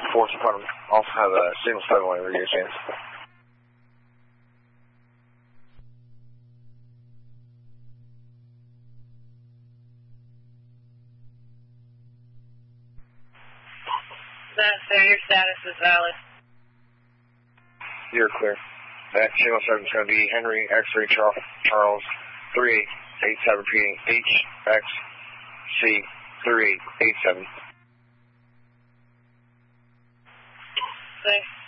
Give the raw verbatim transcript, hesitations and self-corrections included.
fourth upon also have a signal seven on radio stands. Sir, your status is valid. You're clear. That signal seven is going to be Henry X-ray Charles three eight eight seven, repeating H X C three eight eight seven. Thanks.